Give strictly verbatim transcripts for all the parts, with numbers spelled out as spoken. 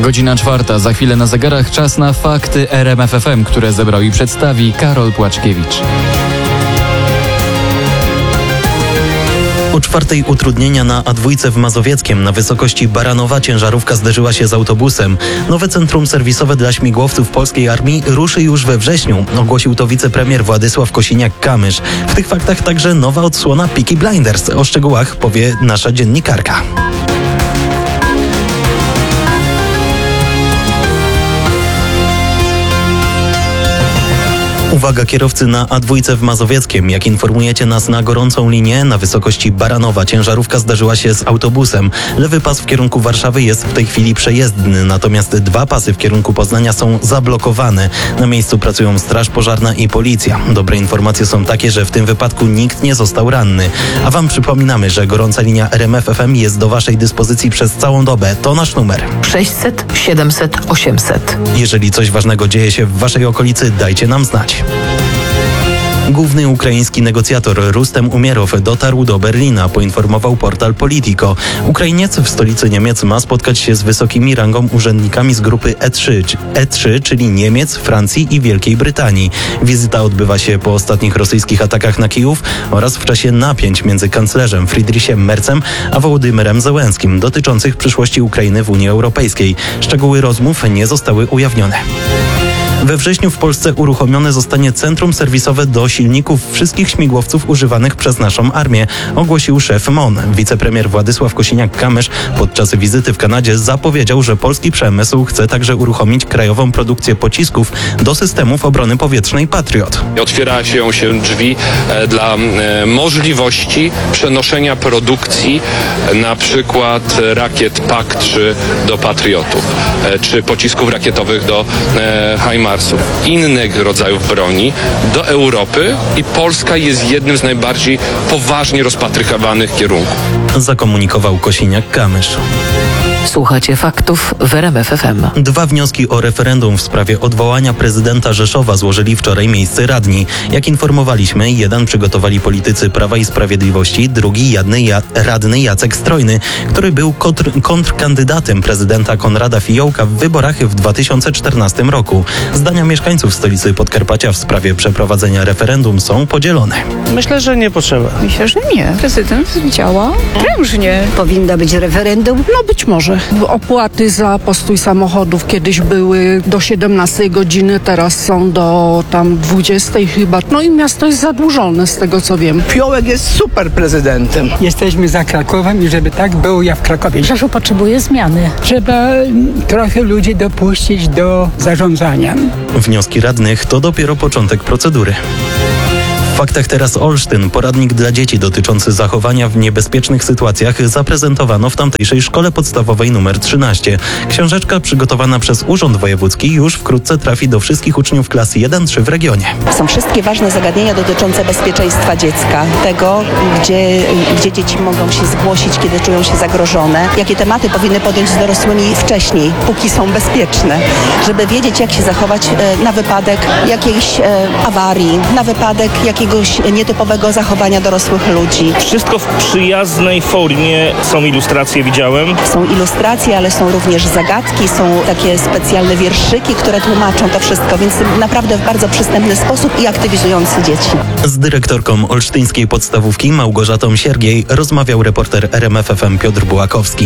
Godzina czwarta, za chwilę na zegarach czas na fakty R M F F M, które zebrał i przedstawi Karol Płaczkiewicz. O czwartej utrudnienia na A dwa w Mazowieckiem. Na wysokości Baranowa ciężarówka zderzyła się z autobusem. Nowe centrum serwisowe dla śmigłowców polskiej armii ruszy już we wrześniu. Ogłosił to wicepremier Władysław Kosiniak-Kamysz. W tych faktach także nowa odsłona Peaky Blinders. O szczegółach powie nasza dziennikarka. Uwaga kierowcy na A dwa w Mazowieckiem. Jak informujecie nas na gorącą linię, na wysokości Baranowa ciężarówka zdarzyła się z autobusem. Lewy pas w kierunku Warszawy jest w tej chwili przejezdny, natomiast dwa pasy w kierunku Poznania są zablokowane. Na miejscu pracują straż pożarna i policja. Dobre informacje są takie, że w tym wypadku nikt nie został ranny. A wam przypominamy, że gorąca linia R M F F M jest do waszej dyspozycji przez całą dobę. To nasz numer. sześćset siedemset osiemset. Jeżeli coś ważnego dzieje się w waszej okolicy, dajcie nam znać. Główny ukraiński negocjator Rustem Umierow dotarł do Berlina, poinformował portal Politico. Ukrainiec w stolicy Niemiec ma spotkać się z wysokimi rangą urzędnikami z grupy E trzy, E trzy, czyli Niemiec, Francji i Wielkiej Brytanii. Wizyta odbywa się po ostatnich rosyjskich atakach na Kijów oraz w czasie napięć między kanclerzem Friedrichem Merzem a Wołodymyrem Zełenskim dotyczących przyszłości Ukrainy w Unii Europejskiej. Szczegóły rozmów nie zostały ujawnione. We wrześniu w Polsce uruchomione zostanie centrum serwisowe do silników wszystkich śmigłowców używanych przez naszą armię, ogłosił szef M O N. Wicepremier Władysław Kosiniak-Kamysz podczas wizyty w Kanadzie zapowiedział, że polski przemysł chce także uruchomić krajową produkcję pocisków do systemów obrony powietrznej Patriot. Otwierają się drzwi dla możliwości przenoszenia produkcji na przykład rakiet P A K trzy do Patriotów, czy pocisków rakietowych do HIMARS. Innych rodzajów broni do Europy i Polska jest jednym z najbardziej poważnie rozpatrywanych kierunków. Zakomunikował Kosiniak-Kamysz. Słuchacie faktów w R M F F M. Dwa wnioski o referendum w sprawie odwołania prezydenta Rzeszowa złożyli wczoraj miejscy radni. Jak informowaliśmy, jeden przygotowali politycy Prawa i Sprawiedliwości, drugi jadny, ja, radny Jacek Strojny, który był kontr, kontrkandydatem prezydenta Konrada Fiołka w wyborach w dwa tysiące czternastym roku. Zdania mieszkańców stolicy Podkarpacia w sprawie przeprowadzenia referendum są podzielone. Myślę, że nie potrzeba. Myślę, że nie. Prezydent działa prężnie. Powinno być referendum? No być może. Opłaty za postój samochodów kiedyś były do siedemnastej godziny, teraz są do tam dwudziestej chyba. No i miasto jest zadłużone z tego co wiem. Fiołek jest super prezydentem. Jesteśmy za Krakowem i żeby tak było jak w Krakowie. Rzeszów potrzebuje zmiany. Trzeba trochę ludzi dopuścić do zarządzania. Wnioski radnych to dopiero początek procedury. W faktach teraz Olsztyn. Poradnik dla dzieci dotyczący zachowania w niebezpiecznych sytuacjach zaprezentowano w tamtejszej szkole podstawowej nr trzynaście. Książeczka przygotowana przez Urząd Wojewódzki już wkrótce trafi do wszystkich uczniów klas jeden trzy w regionie. Są wszystkie ważne zagadnienia dotyczące bezpieczeństwa dziecka, tego, gdzie, gdzie dzieci mogą się zgłosić, kiedy czują się zagrożone, jakie tematy powinny podjąć z dorosłymi wcześniej, póki są bezpieczne, żeby wiedzieć, jak się zachować na wypadek jakiejś awarii, na wypadek jakiegoś nietypowego zachowania dorosłych ludzi. Wszystko w przyjaznej formie. Są ilustracje, widziałem. Są ilustracje, ale są również zagadki, są takie specjalne wierszyki, które tłumaczą to wszystko, więc naprawdę w bardzo przystępny sposób i aktywizujący dzieci. Z dyrektorką olsztyńskiej podstawówki Małgorzatą Siergiej rozmawiał reporter R M F F M Piotr Bułakowski.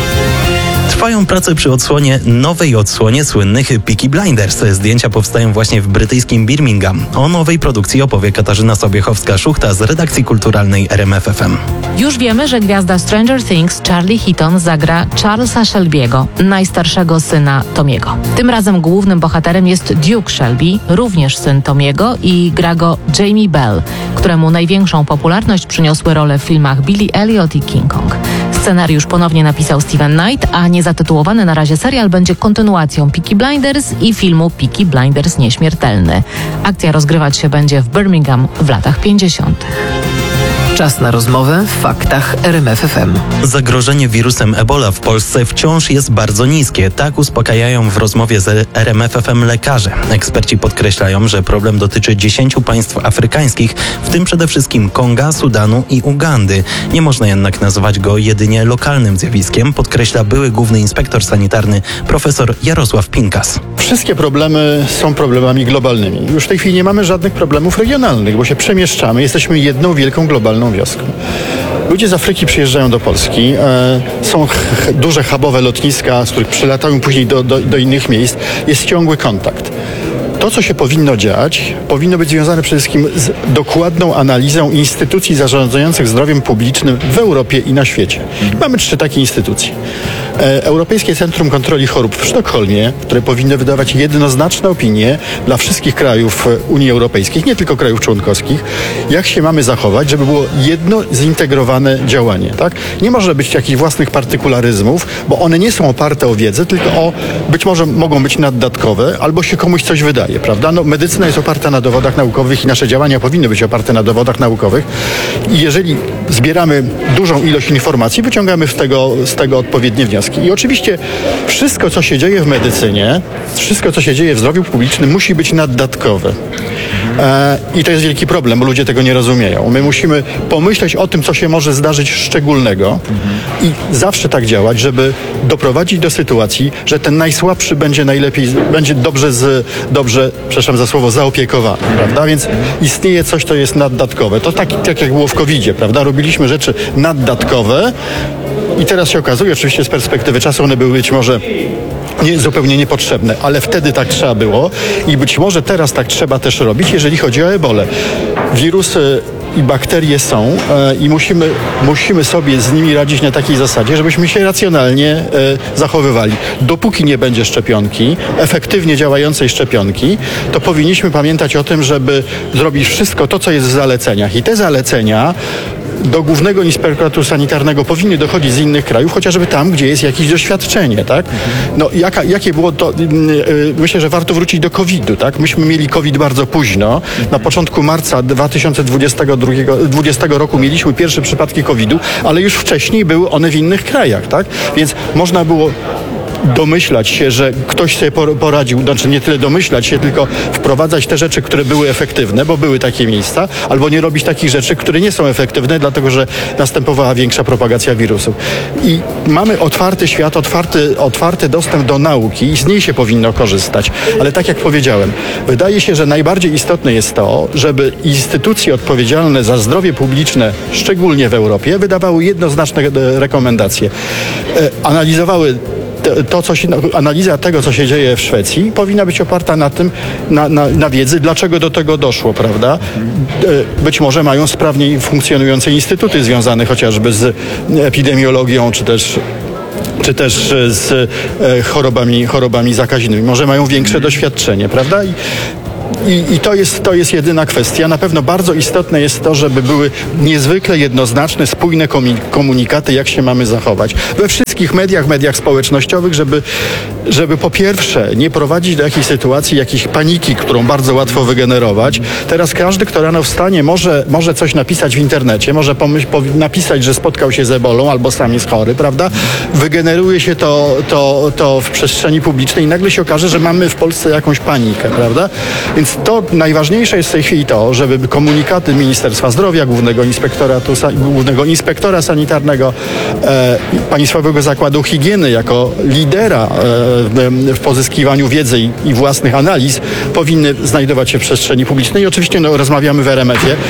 Trwają prace przy odsłonie, nowej odsłonie słynnych Peaky Blinders. Zdjęcia powstają właśnie w brytyjskim Birmingham. O nowej produkcji opowie Katarzyna Sobiechowska-Szuchta z redakcji kulturalnej R M F F M. Już wiemy, że gwiazda Stranger Things Charlie Heaton zagra Charlesa Shelby'ego, najstarszego syna Tomiego. Tym razem głównym bohaterem jest Duke Shelby, również syn Tomiego, i gra go Jamie Bell, któremu największą popularność przyniosły role w filmach Billy Elliot i King Kong. Scenariusz ponownie napisał Steven Knight, a niezatytułowany na razie serial będzie kontynuacją Peaky Blinders i filmu Peaky Blinders Nieśmiertelny. Akcja rozgrywać się będzie w Birmingham w latach pięćdziesiątych. Czas na rozmowę w faktach R M F F M. Zagrożenie wirusem Ebola w Polsce wciąż jest bardzo niskie. Tak uspokajają w rozmowie z R M F F M lekarze. Eksperci podkreślają, że problem dotyczy dziesięciu państw afrykańskich, w tym przede wszystkim Konga, Sudanu i Ugandy. Nie można jednak nazwać go jedynie lokalnym zjawiskiem, podkreśla były główny inspektor sanitarny profesor Jarosław Pinkas. Wszystkie problemy są problemami globalnymi. Już w tej chwili nie mamy żadnych problemów regionalnych, bo się przemieszczamy. Jesteśmy jedną wielką globalną wioską. Ludzie z Afryki przyjeżdżają do Polski. E, są ch- duże hubowe lotniska, z których przylatają później do, do, do innych miejsc. Jest ciągły kontakt. To, co się powinno dziać, powinno być związane przede wszystkim z dokładną analizą instytucji zarządzających zdrowiem publicznym w Europie i na świecie. Mamy trzy takie instytucje. E, Europejskie Centrum Kontroli Chorób w Sztokholmie, które powinno wydawać jednoznaczne opinie dla wszystkich krajów Unii Europejskiej, nie tylko krajów członkowskich, jak się mamy zachować, żeby było jedno zintegrowane działanie. Tak? Nie może być jakichś własnych partykularyzmów, bo one nie są oparte o wiedzę, tylko o, być może mogą być naddatkowe, albo się komuś coś wydaje. Prawda? No, medycyna jest oparta na dowodach naukowych i nasze działania powinny być oparte na dowodach naukowych. I jeżeli zbieramy dużą ilość informacji, wyciągamy z tego, z tego odpowiednie wnioski. I oczywiście wszystko, co się dzieje w medycynie, wszystko, co się dzieje w zdrowiu publicznym, musi być naddatkowe. E, I to jest wielki problem, bo ludzie tego nie rozumieją. My musimy pomyśleć o tym, co się może zdarzyć szczególnego i zawsze tak działać, żeby doprowadzić do sytuacji, że ten najsłabszy będzie najlepiej, będzie dobrze, z, dobrze, przepraszam za słowo, zaopiekowany, prawda? Więc istnieje coś, co jest naddatkowe. To tak, tak jak było w kowidzie, prawda? Robiliśmy rzeczy naddatkowe i teraz się okazuje, oczywiście z perspektywy czasu one były być może nie, zupełnie niepotrzebne, ale wtedy tak trzeba było i być może teraz tak trzeba też robić, jeżeli chodzi o ebolę. Wirusy i bakterie są e, i musimy, musimy sobie z nimi radzić na takiej zasadzie, żebyśmy się racjonalnie e, zachowywali. Dopóki nie będzie szczepionki, efektywnie działającej szczepionki, to powinniśmy pamiętać o tym, żeby zrobić wszystko to, co jest w zaleceniach. I te zalecenia do Głównego Inspektoratu Sanitarnego powinny dochodzić z innych krajów, chociażby tam, gdzie jest jakieś doświadczenie, tak? No, jaka, jakie było to? Yy, myślę, że warto wrócić do kowida, tak? Myśmy mieli COVID bardzo późno. Na początku marca dwa tysiące dwudziestego roku mieliśmy pierwsze przypadki kowidu, ale już wcześniej były one w innych krajach, tak? Więc można było domyślać się, że ktoś sobie poradził, znaczy nie tyle domyślać się, tylko wprowadzać te rzeczy, które były efektywne, bo były takie miejsca, albo nie robić takich rzeczy, które nie są efektywne, dlatego że następowała większa propagacja wirusów. I mamy otwarty świat, otwarty, otwarty dostęp do nauki i z niej się powinno korzystać. Ale tak jak powiedziałem, wydaje się, że najbardziej istotne jest to, żeby instytucje odpowiedzialne za zdrowie publiczne, szczególnie w Europie, wydawały jednoznaczne rekomendacje. Analizowały to, co się, analiza tego, co się dzieje w Szwecji, powinna być oparta na tym, na, na, na wiedzy, dlaczego do tego doszło, prawda? Być może mają sprawniej funkcjonujące instytuty związane chociażby z epidemiologią, czy też czy też z chorobami, chorobami zakaźnymi. Może mają większe doświadczenie, prawda? I, I, I to jest, to jest jedyna kwestia. Na pewno bardzo istotne jest to, żeby były niezwykle jednoznaczne, spójne komunikaty, jak się mamy zachować. We wszystkich mediach, mediach społecznościowych, żeby, żeby po pierwsze nie prowadzić do jakiejś sytuacji, jakiejś paniki, którą bardzo łatwo wygenerować. Teraz każdy, kto rano wstanie, może, może coś napisać w internecie, może pomyśl, napisać, że spotkał się z ebolą albo sam jest chory, prawda? Wygeneruje się to, to, to w przestrzeni publicznej i nagle się okaże, że mamy w Polsce jakąś panikę, prawda? Więc to najważniejsze jest w tej chwili to, żeby komunikaty Ministerstwa Zdrowia, Głównego Inspektoratu, Głównego Inspektora Sanitarnego, e, Państwowego Zakładu Higieny jako lidera e, w pozyskiwaniu wiedzy i, i własnych analiz powinny znajdować się w przestrzeni publicznej. I oczywiście no, rozmawiamy w er em efie.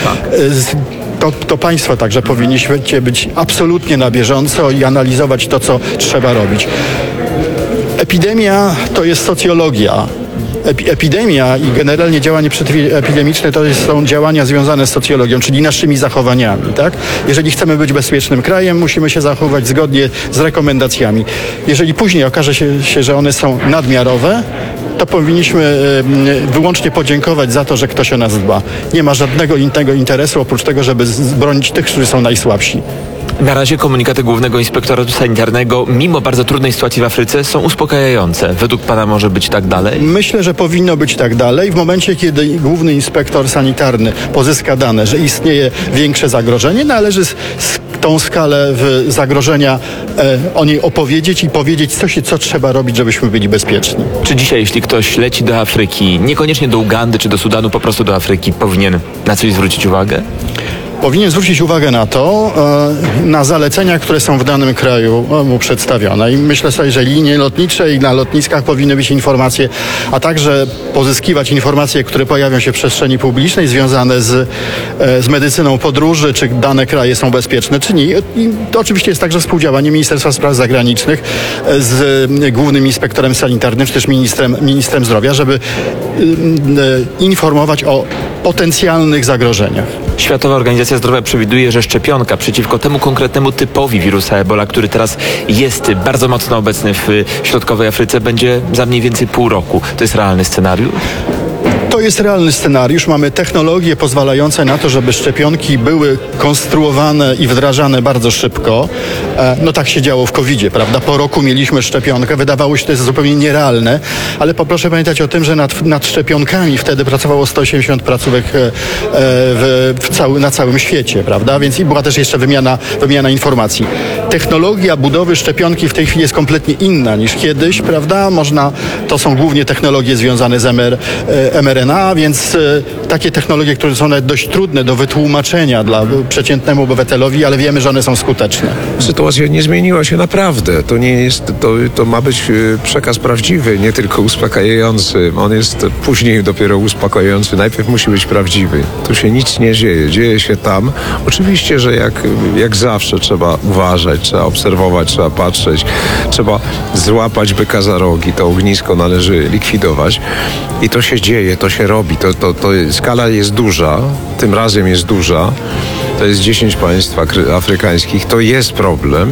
E, To, to państwo także powinniście być absolutnie na bieżąco i analizować to, co trzeba robić. Epidemia to jest socjologia. Epidemia i generalnie działanie przeciwepidemiczne to są działania związane z socjologią, czyli naszymi zachowaniami, tak? Jeżeli chcemy być bezpiecznym krajem, musimy się zachować zgodnie z rekomendacjami. Jeżeli później okaże się, się że one są nadmiarowe, to powinniśmy wyłącznie podziękować za to, że ktoś o nas dba. Nie ma żadnego innego interesu oprócz tego, żeby bronić tych, którzy są najsłabsi. Na razie komunikaty Głównego Inspektoratu Sanitarnego, mimo bardzo trudnej sytuacji w Afryce, są uspokajające. Według pana może być tak dalej? Myślę, że powinno być tak dalej. W momencie, kiedy Główny Inspektor Sanitarny pozyska dane, że istnieje większe zagrożenie, należy z, z tą skalę w zagrożenia e, o niej opowiedzieć i powiedzieć, co, się, co trzeba robić, żebyśmy byli bezpieczni. Czy dzisiaj, jeśli ktoś leci do Afryki, niekoniecznie do Ugandy czy do Sudanu, po prostu do Afryki, powinien na coś zwrócić uwagę? Powinien zwrócić uwagę na to, e, na zalecenia, które są w danym kraju e, mu przedstawione. I myślę sobie, że linie lotnicze i na lotniskach powinny być informacje, a także pozyskiwać informacje, które pojawią się w przestrzeni publicznej związane z, e, z medycyną podróży, czy dane kraje są bezpieczne, czy nie. I to oczywiście jest także współdziałanie Ministerstwa Spraw Zagranicznych e, z e, Głównym Inspektorem Sanitarnym, czy też ministrem, ministrem zdrowia, żeby e, e, informować o potencjalnych zagrożeniach. Światowa Organizacja Zdrowia przewiduje, że szczepionka przeciwko temu konkretnemu typowi wirusa Ebola, który teraz jest bardzo mocno obecny w środkowej Afryce, będzie za mniej więcej pół roku. To jest realny scenariusz? To jest realny scenariusz. Mamy technologie pozwalające na to, żeby szczepionki były konstruowane i wdrażane bardzo szybko. No tak się działo w kowidzie, prawda? Po roku mieliśmy szczepionkę. Wydawało się, że to jest zupełnie nierealne, ale proszę pamiętać o tym, że nad, nad szczepionkami wtedy pracowało sto osiemdziesiąt placówek w, w cały, na całym świecie, prawda? Więc i była też jeszcze wymiana, wymiana informacji. Technologia budowy szczepionki w tej chwili jest kompletnie inna niż kiedyś, prawda? Można, to są głównie technologie związane z M R, M R N A, więc y, takie technologie, które są nawet dość trudne do wytłumaczenia dla przeciętnemu obywatelowi, ale wiemy, że one są skuteczne. Sytuacja nie zmieniła się naprawdę. To nie jest, to, to ma być przekaz prawdziwy, nie tylko uspokajający. On jest później dopiero uspokajający. Najpierw musi być prawdziwy. Tu się nic nie dzieje. Dzieje się tam. Oczywiście, że jak, jak zawsze trzeba uważać, trzeba obserwować, trzeba patrzeć, trzeba złapać byka za rogi. To ognisko należy likwidować. I to się dzieje, to się robi. To, to, to skala jest duża, tym razem jest duża. To jest dziesięć państw afrykańskich. To jest problem.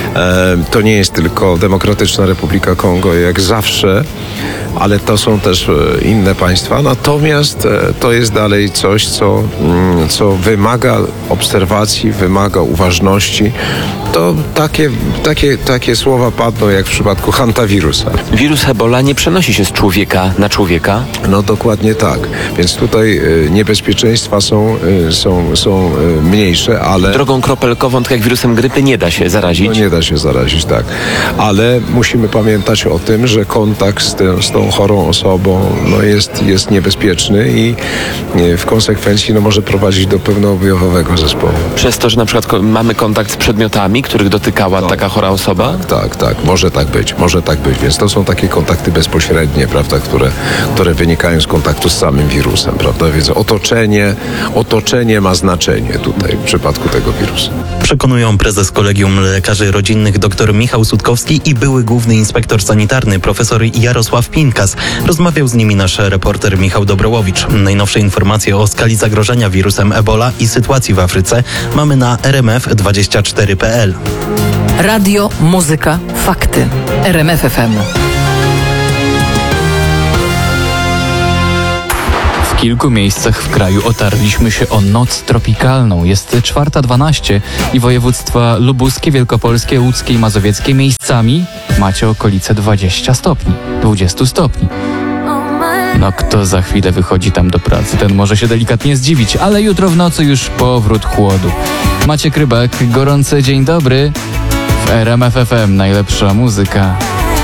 E, to nie jest tylko Demokratyczna Republika Kongo, jak zawsze, ale to są też inne państwa. Natomiast e, to jest dalej coś, co, mm, co wymaga obserwacji, wymaga uważności. To takie, takie, takie słowa padną jak w przypadku hantawirusa. Wirus Ebola nie przenosi się z człowieka na człowieka? No dokładnie tak. Więc tutaj e, niebezpieczeństwa są, e, są, są e, mniejsze, ale... Drogą kropelkową, tak jak wirusem grypy, nie da się zarazić? No nie da się zarazić, tak. Ale musimy pamiętać o tym, że kontakt z, tym, z tą chorą osobą no jest, jest niebezpieczny i w konsekwencji no może prowadzić do pełnoobjawowego zespołu. Przez to, że na przykład mamy kontakt z przedmiotami, których dotykała tak. taka chora osoba? Tak, tak. Może tak być. Może tak być. Więc to są takie kontakty bezpośrednie, prawda, które, które wynikają z kontaktu z samym wirusem, prawda? Więc otoczenie, otoczenie ma znaczenie tutaj w przypadku tego wirusa. Przekonują prezes Kolegium Lekarzy Rodzinnych dr Michał Sutkowski i były główny inspektor sanitarny profesor Jarosław Pinkas. Rozmawiał z nimi nasz reporter Michał Dobrołowicz. Najnowsze informacje o skali zagrożenia wirusem Ebola i sytuacji w Afryce mamy na R M F dwadzieścia cztery kropka p l. Radio, muzyka, fakty. R M F F M. W kilku miejscach w kraju otarliśmy się o noc tropikalną. Jest czwarta dwanaście i województwa lubuskie, wielkopolskie, łódzkie i mazowieckie miejscami macie okolice dwadzieścia stopni, dwadzieścia stopni. No kto za chwilę wychodzi tam do pracy, ten może się delikatnie zdziwić, ale jutro w nocy już powrót chłodu. Maciek Rybak, gorący dzień dobry. W R M F F M najlepsza muzyka.